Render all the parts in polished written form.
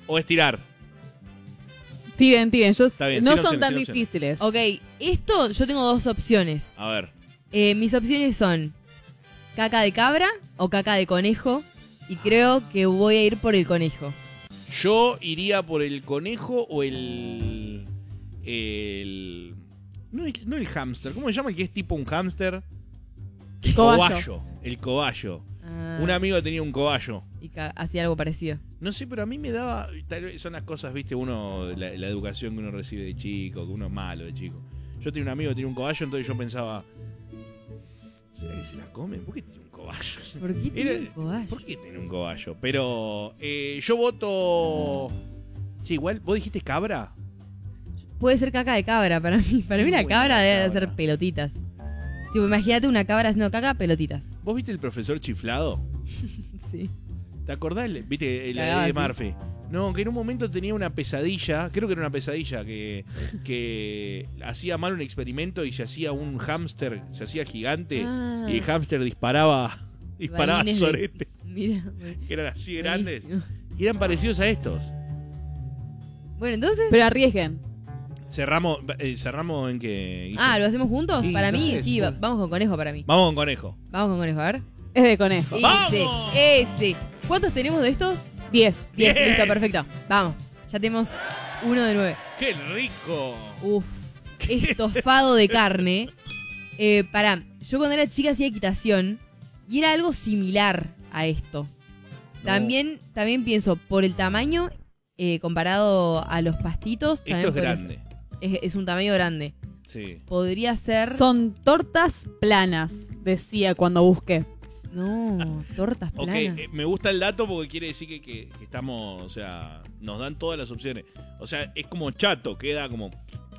o estirar. Tiren. Está bien, No sin son opciones, tan sin opciones. difíciles. Ok, esto yo tengo 2 opciones. A ver. Mis opciones son caca de cabra o caca de conejo. Y creo que voy a ir por el conejo. Yo iría por el conejo o no el hámster. ¿Cómo se llama? El que es tipo un hámster. El Cobayo. El cobayo. Ah, Un amigo tenía un cobayo. y hacía algo parecido. No sé, pero a mí me daba... Tal vez son las cosas, viste, la educación que uno recibe de chico, que uno es malo de chico. Yo tenía un amigo que tenía un cobayo, entonces yo pensaba... ¿Será que se la comen? ¿Por qué tiene un cobayo? ¿Por qué tiene un cobayo? ¿Por qué tiene un cobayo? Pero yo voto... Sí, igual, ¿vos dijiste cabra? Puede ser caca de cabra para mí. Para mí la buena cabra la debe cabra. hacer pelotitas. Tipo, imagínate una cabra haciendo caca, pelotitas. ¿Vos viste el profesor chiflado? Sí. ¿Te acordás? ¿Viste la Cagaba de así. Murphy? No, que en un momento tenía una pesadilla, creo que era una pesadilla, que hacía mal un experimento y se hacía un hámster, se hacía gigante Ah. y el hámster disparaba Balines de- sorete, Mira. que eran así de grandes buenísimo. y eran parecidos a estos. Bueno, entonces... Pero arriesguen. Cerramos en que... ¿lo hacemos juntos? Sí, para no mí, sé, sí, supongo. vamos con conejo para mí. Vamos con conejo. Vamos con conejo, a ver. Es de conejo. ¡Vamos! Ese. ¿Cuántos tenemos de estos? 10. 10, Bien. listo, perfecto. Vamos. Ya tenemos 1 de 9. ¡Qué rico! Uf. Estofado de carne. Pará, yo cuando era chica hacía equitación y era algo similar a esto. No. También pienso, por el tamaño, comparado a los pastitos, también Esto es podría grande. ser- es un tamaño grande. Sí. Podría ser... Son tortas planas, decía cuando busqué. No, tortas Ok, planas. me gusta el dato porque quiere decir que estamos, o sea, nos dan todas las opciones. O sea, es como chato, queda como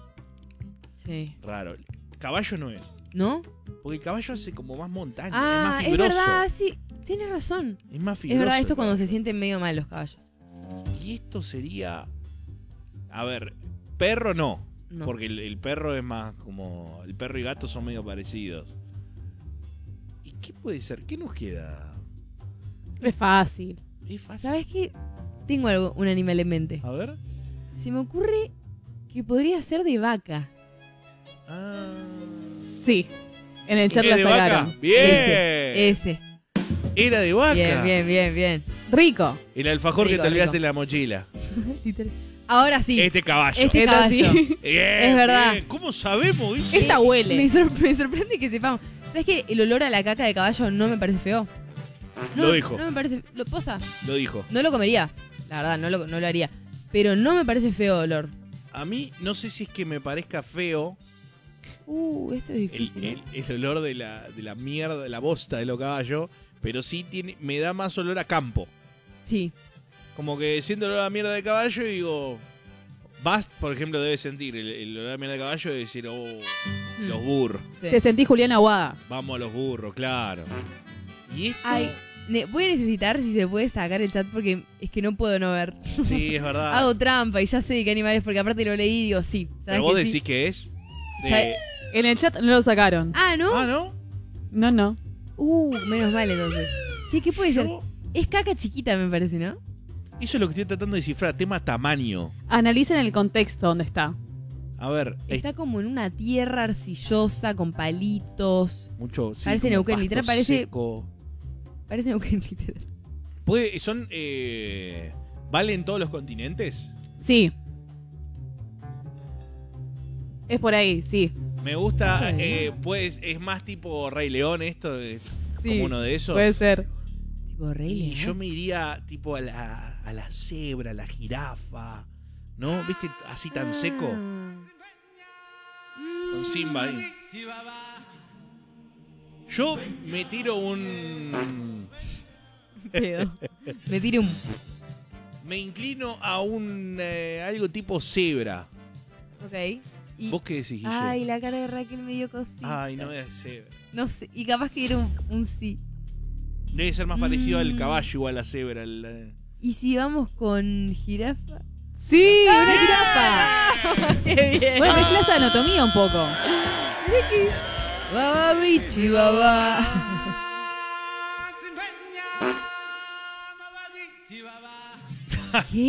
Sí. raro. Caballo no es. ¿No? Porque el caballo hace como más montaña, es Ah, más es fibroso. verdad, sí. Tienes razón. Es más Es fibroso. verdad, esto el cuando se caballo. sienten medio mal los caballos. Y esto sería... A ver, perro no. No. Porque el perro es más como... El perro y gato son medio parecidos. ¿Y qué puede ser? ¿Qué nos queda? Es fácil. Es fácil. ¿Sabes qué? Tengo un animal en mente. A ver. Se me ocurre que podría ser de vaca. Ah. Sí. En el chat ¿Es la de sacaron. vaca? Bien. Ese. Era de vaca. Bien. Rico. El alfajor Rico, que te olvidaste rico. en la mochila. Ahora sí. Este caballo. Este Esto caballo. sí. Bien, Es verdad. bien. ¿Cómo sabemos eso? Esta huele. Me sorprende que sepamos. ¿Sabes que el olor a la caca de caballo no me parece feo? No, Lo dijo. No me parece... ¿Posta? Lo dijo. No lo comería. La verdad, no lo haría. Pero no me parece feo olor. A mí, no sé si es que me parezca feo Esto es difícil. el olor de la mierda, de la bosta de los caballos, pero sí me da más olor a campo. Sí. Como que siento el olor a mierda de caballo y digo... Bast, por ejemplo, debe sentir el olor a mierda de caballo y decir, los burros. Sí. Te sentí Juliana Aguada. Vamos a los burros, claro. Y esto... Ay, voy a necesitar si se puede sacar el chat porque es que no puedo no ver. Sí, es verdad. Hago trampa y ya sé de qué animales porque aparte lo leí y digo sí. ¿Sabes Pero vos que decís sí? que es... ¿Sabe- En el chat no lo sacaron. Ah, ¿no? Ah, ¿no? No. Menos mal entonces. Che, ¿qué puede ser? Yo- Es caca chiquita, me parece, ¿no? Eso es lo que estoy tratando de descifrar, tema tamaño. Analicen el contexto donde está. A ver, Está como en una tierra arcillosa con palitos. mucho... sí, Parece como Neuquén, pasto literal, parece- seco. Parece un literal. ¿Valen todos los continentes? Sí. Es por ahí, sí. Me gusta, Ay. pues es más tipo Rey León esto, es Sí. como uno de esos. Puede ser. Tipo rey. Y León. yo me iría tipo a la cebra, a la jirafa, ¿no? ¿Viste? Así tan seco, con Simba ahí. Yo me tiro Pedo. Me tire un... me inclino a algo tipo cebra. Ok. Y... ¿Vos qué decís, Guille? Ay, la cara de Raquel me dio cosita. Ay, no es cebra. No sé. Y capaz que era un sí. Debe ser más parecido al caballo igual a la cebra. ¿Y si vamos con jirafa? Sí, una jirafa. ¡Qué bien! Bueno, mezclas anatomía un poco. Baba bichi baba. ¿Qué?